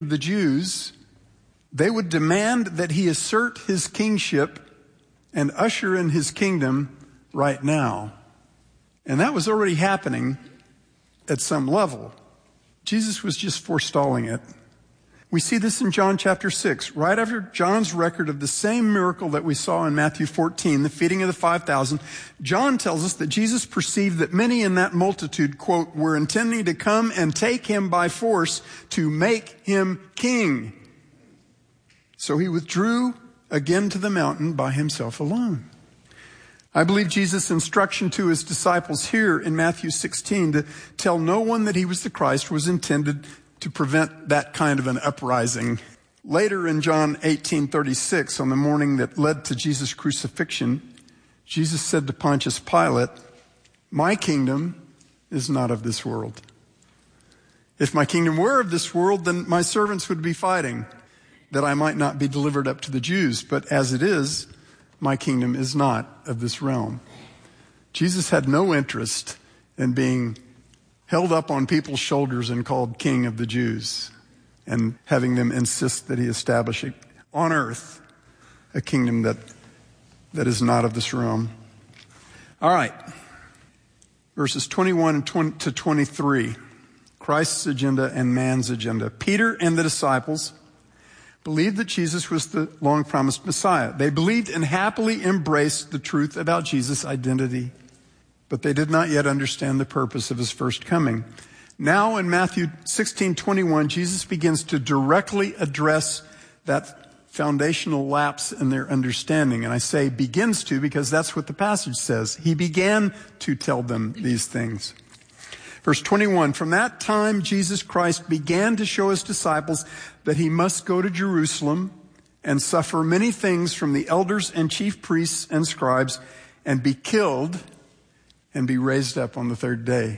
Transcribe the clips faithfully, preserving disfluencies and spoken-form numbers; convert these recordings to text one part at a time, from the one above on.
the Jews, they would demand that he assert his kingship and usher in his kingdom right now. And that was already happening at some level. Jesus was just forestalling it. We see this in John chapter six, right after John's record of the same miracle that we saw in Matthew fourteen, the feeding of the five thousand. John tells us that Jesus perceived that many in that multitude, quote, were intending to come and take him by force to make him king. So he withdrew again to the mountain by himself alone. I believe Jesus' instruction to his disciples here in Matthew sixteen to tell no one that he was the Christ was intended to prevent that kind of an uprising. Later in John eighteen thirty-six, on the morning that led to Jesus' crucifixion, Jesus said to Pontius Pilate, "My kingdom is not of this world. If my kingdom were of this world, then my servants would be fighting, that I might not be delivered up to the Jews. But as it is, my kingdom is not of this realm." Jesus had no interest in being held up on people's shoulders and called King of the Jews and having them insist that he establish on earth a kingdom that, that is not of this realm. All right. Verses twenty-one to twenty-three. Christ's agenda and man's agenda. Peter and the disciples believed that Jesus was the long-promised Messiah. They believed and happily embraced the truth about Jesus' identity, but they did not yet understand the purpose of his first coming. Now in Matthew sixteen twenty-one, Jesus begins to directly address that foundational lapse in their understanding. And I say begins to because that's what the passage says. He began to tell them these things. Verse twenty-one, from that time Jesus Christ began to show his disciples that he must go to Jerusalem and suffer many things from the elders and chief priests and scribes and be killed and be raised up on the third day.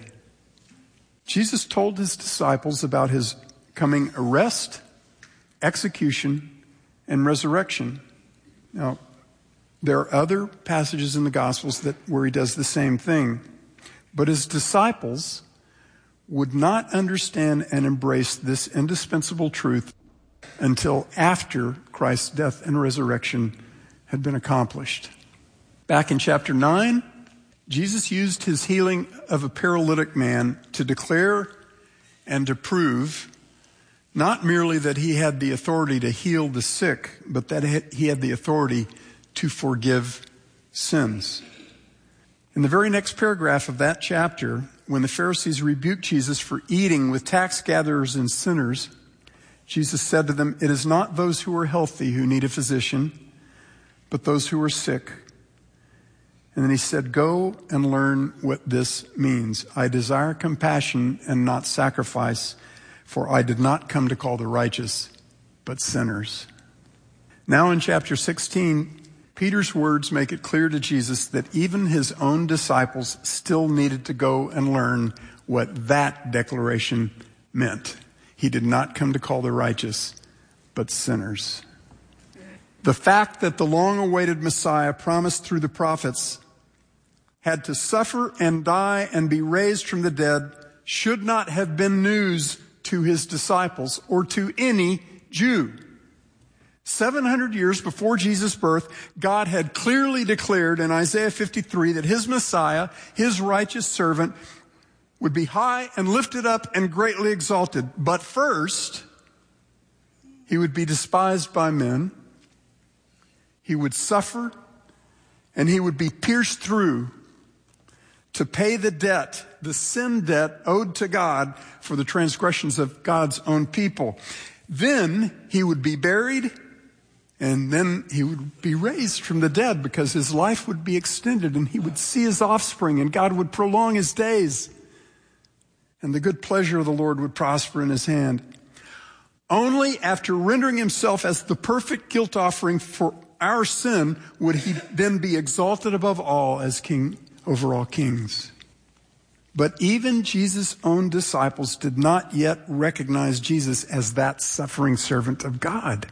Jesus told his disciples about his coming arrest, execution, and resurrection. Now, there are other passages in the Gospels that where he does the same thing. But his disciples would not understand and embrace this indispensable truth until after Christ's death and resurrection had been accomplished. Back in chapter nine, Jesus used his healing of a paralytic man to declare and to prove not merely that he had the authority to heal the sick, but that he had the authority to forgive sins. In the very next paragraph of that chapter, when the Pharisees rebuked Jesus for eating with tax gatherers and sinners, Jesus said to them, "It is not those who are healthy who need a physician, but those who are sick." And then he said, "Go and learn what this means. I desire compassion and not sacrifice, for I did not come to call the righteous, but sinners." Now in chapter sixteen, Peter's words make it clear to Jesus that even his own disciples still needed to go and learn what that declaration meant. He did not come to call the righteous, but sinners. The fact that the long-awaited Messiah promised through the prophets had to suffer and die and be raised from the dead should not have been news to his disciples or to any Jew. seven hundred years before Jesus' birth, God had clearly declared in Isaiah fifty-three that his Messiah, his righteous servant, would be high and lifted up and greatly exalted. But first, he would be despised by men, he would suffer, and he would be pierced through to pay the debt, the sin debt owed to God for the transgressions of God's own people. Then he would be buried, and then he would be raised from the dead because his life would be extended and he would see his offspring and God would prolong his days and the good pleasure of the Lord would prosper in his hand. Only after rendering himself as the perfect guilt offering for our sin would he then be exalted above all as king over all kings. But even Jesus' own disciples did not yet recognize Jesus as that suffering servant of God.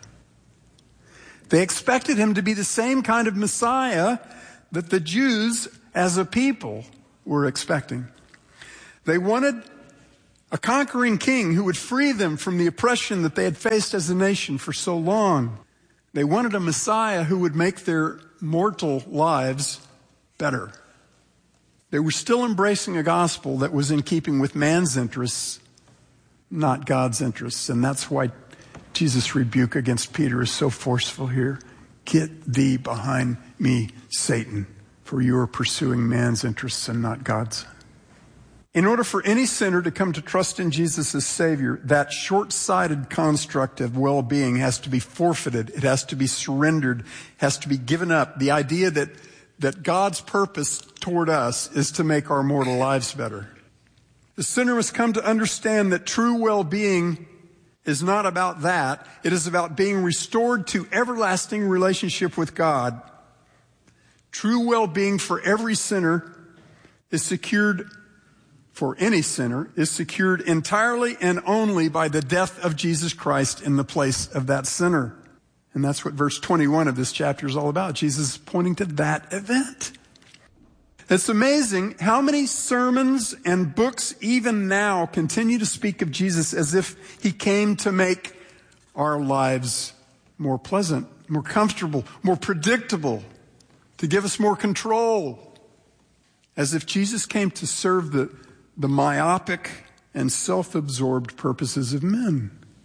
They expected him to be the same kind of Messiah that the Jews as a people were expecting. They wanted A conquering king who would free them from the oppression that they had faced as a nation for so long. They wanted a Messiah who would make their mortal lives better. They were still embracing a gospel that was in keeping with man's interests, not God's interests. And that's why Jesus' rebuke against Peter is so forceful here. Get thee behind me, Satan, for you are pursuing man's interests and not God's. In order for any sinner to come to trust in Jesus as Savior, that short-sighted construct of well-being has to be forfeited. It has to be surrendered, has to be given up. The idea that, that God's purpose toward us is to make our mortal lives better. The sinner must come to understand that true well-being is not about that. It is about being restored to everlasting relationship with God. True well-being for every sinner is secured for any sinner is secured entirely and only by the death of Jesus Christ in the place of that sinner. And that's what verse twenty-one of this chapter is all about. Jesus is pointing to that event. It's amazing how many sermons and books even now continue to speak of Jesus as if he came to make our lives more pleasant, more comfortable, more predictable, to give us more control. As if Jesus came to serve the the myopic and self-absorbed purposes of men.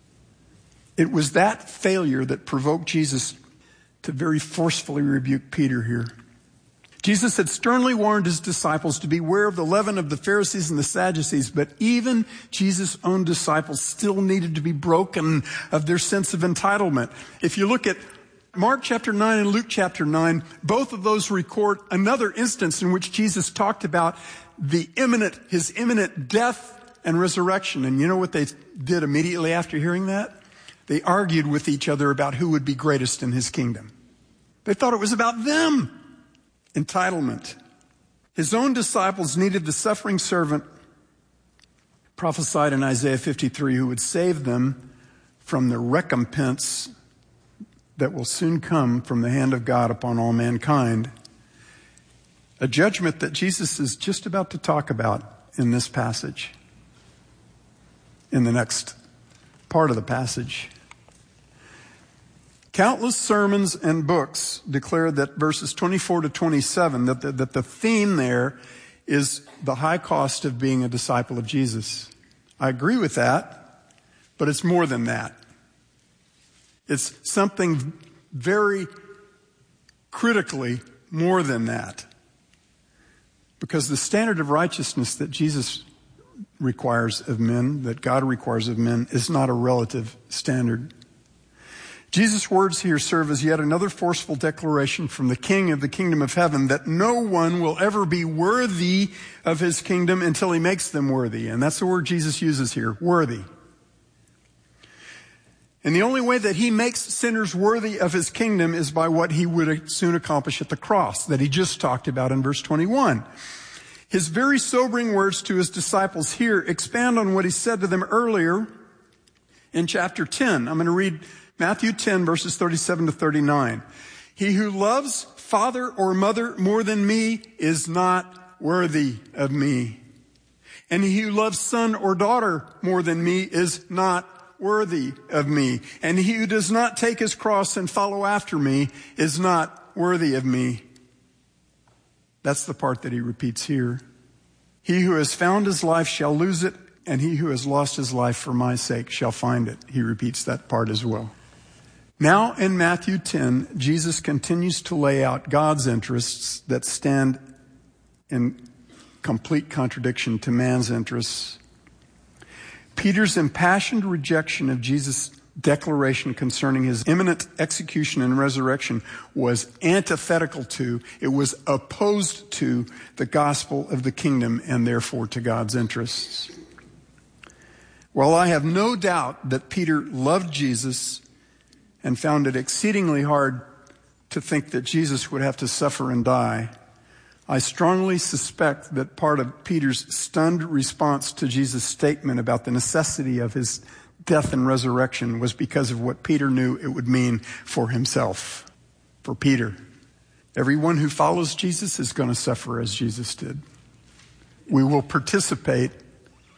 It was that failure that provoked Jesus to very forcefully rebuke Peter here. Jesus had sternly warned his disciples to beware of the leaven of the Pharisees and the Sadducees, but even Jesus' own disciples still needed to be broken of their sense of entitlement. If you look at Mark chapter nine and Luke chapter nine, both of those record another instance in which Jesus talked about the imminent, his imminent death and resurrection. And you know what they did immediately after hearing that? They argued with each other about who would be greatest in his kingdom. They thought it was about them. Entitlement. His own disciples needed the suffering servant prophesied in Isaiah fifty-three who would save them from the recompense that will soon come from the hand of God upon all mankind. A judgment that Jesus is just about to talk about in this passage, in the next part of the passage. Countless sermons and books declare that verses twenty-four to twenty-seven, that the, that the theme there is the high cost of being a disciple of Jesus. I agree with that, but it's more than that. It's something very critically more than that. Because the standard of righteousness that Jesus requires of men, that God requires of men, is not a relative standard. Jesus' words here serve as yet another forceful declaration from the King of the kingdom of heaven that no one will ever be worthy of his kingdom until he makes them worthy. And that's the word Jesus uses here, worthy. And the only way that he makes sinners worthy of his kingdom is by what he would soon accomplish at the cross that he just talked about in verse twenty-one. His very sobering words to his disciples here expand on what he said to them earlier in chapter ten. I'm going to read Matthew ten, verses thirty-seven to thirty-nine. He who loves father or mother more than me is not worthy of me. And he who loves son or daughter more than me is not worthy of me. And he who does not take his cross and follow after me is not worthy of me. That's the part that he repeats here. He who has found his life shall lose it, and he who has lost his life for my sake shall find it. He repeats that part as well. Now in Matthew ten, Jesus continues to lay out God's interests that stand in complete contradiction to man's interests. Peter's impassioned rejection of Jesus' declaration concerning his imminent execution and resurrection was antithetical to, it was opposed to the gospel of the kingdom and therefore to God's interests. While I have no doubt that Peter loved Jesus and found it exceedingly hard to think that Jesus would have to suffer and die, I strongly suspect that part of Peter's stunned response to Jesus' statement about the necessity of his death and resurrection was because of what Peter knew it would mean for himself, for Peter. Everyone who follows Jesus is going to suffer as Jesus did. We will participate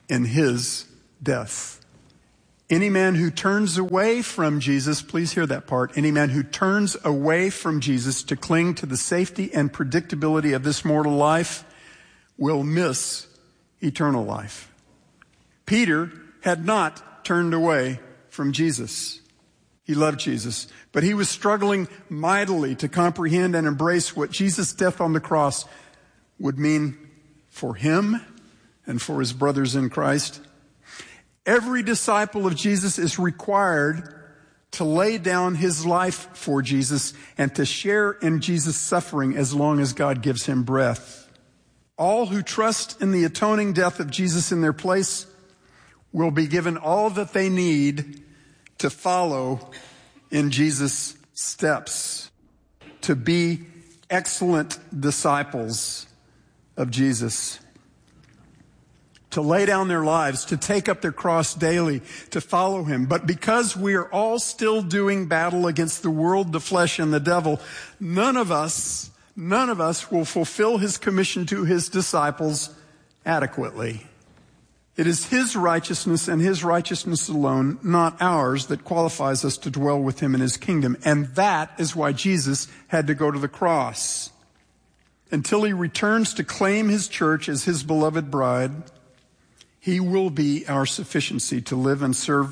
in his death. Any man who turns away from Jesus, please hear that part, any man who turns away from Jesus to cling to the safety and predictability of this mortal life will miss eternal life. Peter had not turned away from Jesus. He loved Jesus, but he was struggling mightily to comprehend and embrace what Jesus' death on the cross would mean for him and for his brothers in Christ. Every disciple of Jesus is required to lay down his life for Jesus and to share in Jesus' suffering as long as God gives him breath. All who trust in the atoning death of Jesus in their place will be given all that they need to follow in Jesus' steps, to be excellent disciples of Jesus, to lay down their lives, to take up their cross daily, to follow him. But because we are all still doing battle against the world, the flesh, and the devil, none of us, none of us will fulfill his commission to his disciples adequately. It is his righteousness and his righteousness alone, not ours, that qualifies us to dwell with him in his kingdom. And that is why Jesus had to go to the cross. Until he returns to claim his church as his beloved bride, he will be our sufficiency to live and serve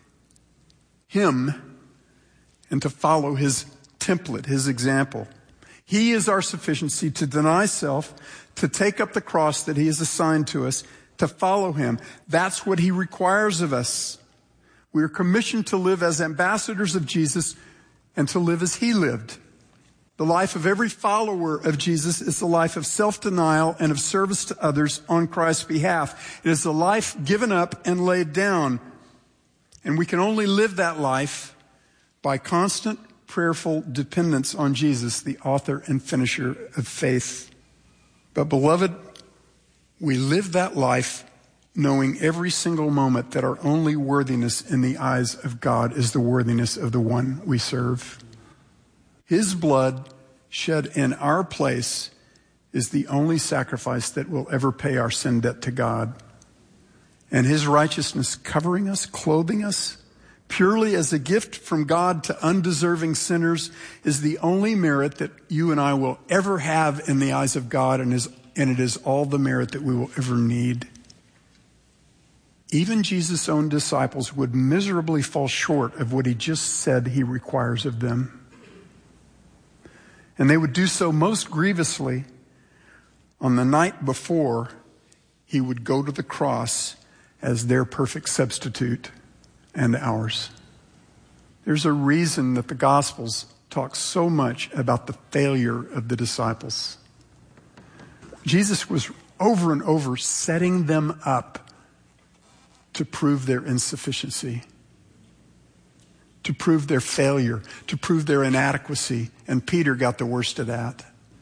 him and to follow his template, his example. He is our sufficiency to deny self, to take up the cross that he has assigned to us, to follow him. That's what he requires of us. We are commissioned to live as ambassadors of Jesus and to live as he lived. The life of every follower of Jesus is the life of self-denial and of service to others on Christ's behalf. It is a life given up and laid down. And we can only live that life by constant prayerful dependence on Jesus, the author and finisher of faith. But beloved, we live that life knowing every single moment that our only worthiness in the eyes of God is the worthiness of the one we serve. His blood shed in our place is the only sacrifice that will ever pay our sin debt to God. And his righteousness covering us, clothing us, purely as a gift from God to undeserving sinners is the only merit that you and I will ever have in the eyes of God, and is and it is all the merit that we will ever need. Even Jesus' own disciples would miserably fall short of what he just said he requires of them. And they would do so most grievously on the night before he would go to the cross as their perfect substitute and ours. There's a reason that the Gospels talk so much about the failure of the disciples. Jesus was over and over setting them up to prove their insufficiency, to prove their failure, to prove their inadequacy. And Peter got the worst of that.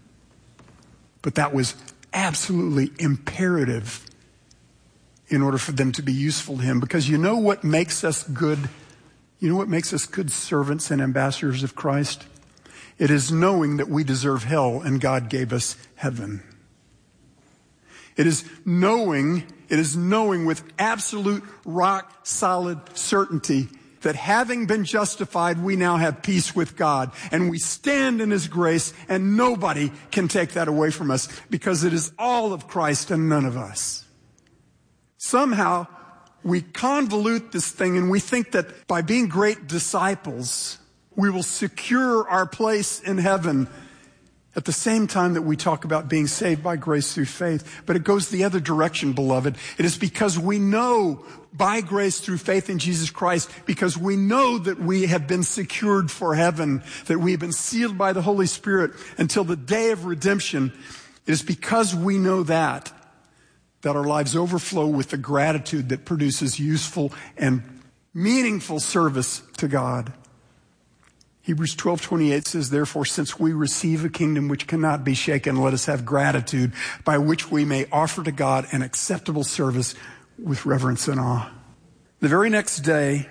But that was absolutely imperative in order for them to be useful to him. Because you know what makes us good? You know what makes us good servants and ambassadors of Christ? It is knowing that we deserve hell and God gave us heaven. It is knowing, it is knowing with absolute rock solid certainty that having been justified, we now have peace with God. And we stand in his grace, and nobody can take that away from us, because it is all of Christ and none of us. Somehow, we convolute this thing, and we think that by being great disciples, we will secure our place in heaven. At the same time that we talk about being saved by grace through faith. But it goes the other direction, beloved. It is because we know by grace through faith in Jesus Christ, because we know that we have been secured for heaven, that we have been sealed by the Holy Spirit until the day of redemption. It is because we know that, that our lives overflow with the gratitude that produces useful and meaningful service to God. Hebrews twelve twenty-eight says, therefore, since we receive a kingdom which cannot be shaken, let us have gratitude by which we may offer to God an acceptable service with reverence and awe. The very next day,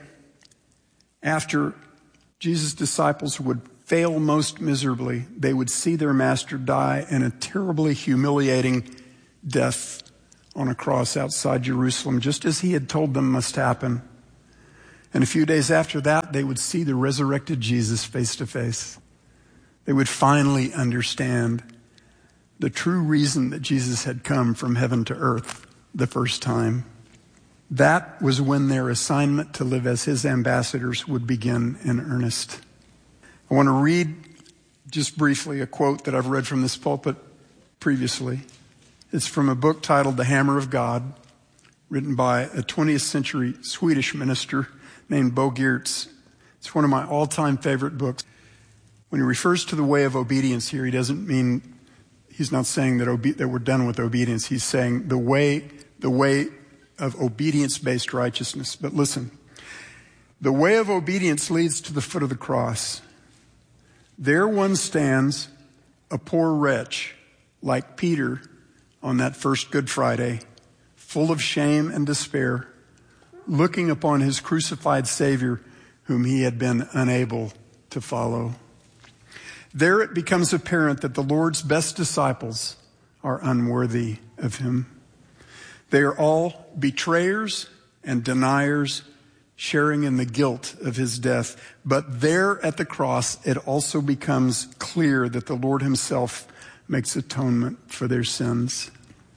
after Jesus' disciples would fail most miserably, they would see their master die in a terribly humiliating death on a cross outside Jerusalem, just as he had told them must happen. And a few days after that, they would see the resurrected Jesus face to face. They would finally understand the true reason that Jesus had come from heaven to earth the first time. That was when their assignment to live as his ambassadors would begin in earnest. I want to read just briefly a quote that I've read from this pulpit previously. It's from a book titled The Hammer of God, written by a twentieth century Swedish minister named Bo Giertz. It's one of my all-time favorite books. When he refers to the way of obedience here, he doesn't mean, he's not saying that, obe- that we're done with obedience. He's saying the way, the way of obedience-based righteousness. But listen, the way of obedience leads to the foot of the cross. There one stands, a poor wretch, like Peter on that first Good Friday, full of shame and despair, looking upon his crucified Savior whom he had been unable to follow. There it becomes apparent that the Lord's best disciples are unworthy of him. They are all betrayers and deniers, sharing in the guilt of his death. But there at the cross, it also becomes clear that the Lord himself makes atonement for their sins.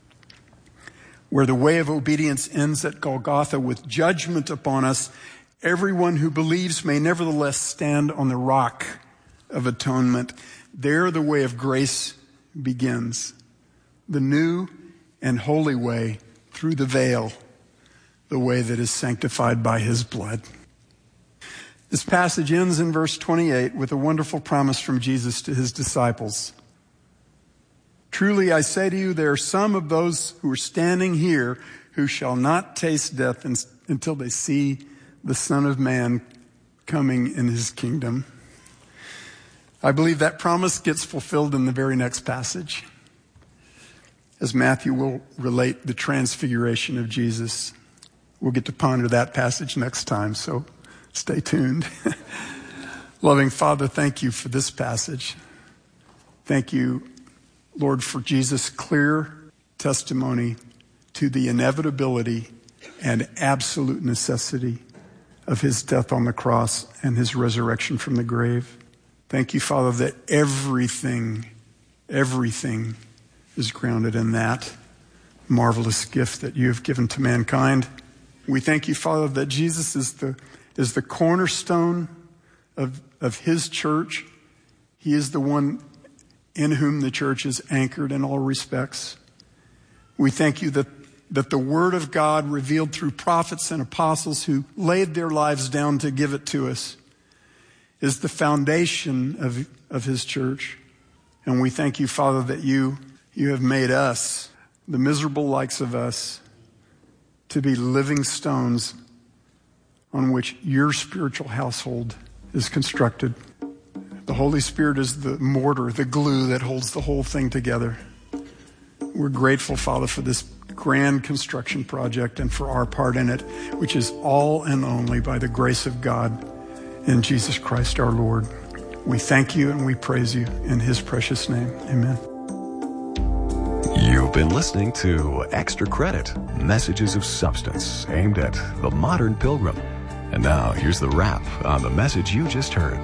Where the way of obedience ends at Golgotha with judgment upon us, everyone who believes may nevertheless stand on the rock of atonement. There the way of grace begins. The new and holy way through the veil, the way that is sanctified by his blood. This passage ends in verse twenty-eight with a wonderful promise from Jesus to his disciples. Truly I say to you, there are some of those who are standing here who shall not taste death until they see the Son of Man coming in his kingdom. I believe that promise gets fulfilled in the very next passage, as Matthew will relate the transfiguration of Jesus. We'll get to ponder that passage next time, so stay tuned. Loving Father, thank you for this passage. Thank you, Lord, for Jesus' clear testimony to the inevitability and absolute necessity of his death on the cross and his resurrection from the grave. Thank you, Father, that everything, everything is grounded in that marvelous gift that you have given to mankind. We thank you, Father, that Jesus is the, is the cornerstone of, of his church. He is the one in whom the church is anchored in all respects. We thank you that, that the word of God revealed through prophets and apostles who laid their lives down to give it to us is the foundation of, of his church. And we thank you, Father, that you, you have made us, the miserable likes of us, to be living stones on which your spiritual household is constructed. The Holy Spirit is the mortar, the glue that holds the whole thing together. We're grateful, Father, for this grand construction project and for our part in it, which is all and only by the grace of God in Jesus Christ our Lord. We thank you and we praise you in his precious name. Amen. You've been listening to Extra Credit, messages of substance aimed at the modern pilgrim. And now here's the wrap on the message you just heard.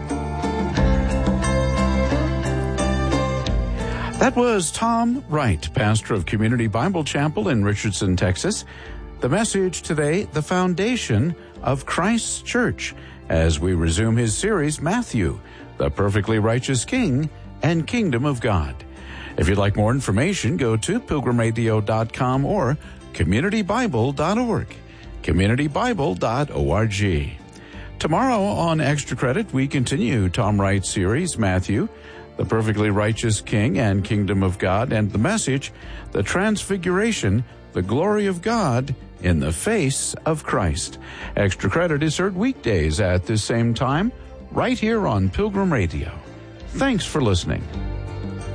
That was Tom Wright, pastor of Community Bible Chapel in Richardson, Texas. The message today, the foundation of Christ's church, as we resume his series, Matthew, the perfectly righteous King and Kingdom of God. If you'd like more information, go to pilgrim radio dot com or community bible dot org, community bible dot org. Tomorrow on Extra Credit, we continue Tom Wright's series, Matthew, the perfectly righteous King and Kingdom of God, and the message, the Transfiguration, the glory of God in the face of Christ. Extra Credit is heard weekdays at this same time, right here on Pilgrim Radio. Thanks for listening.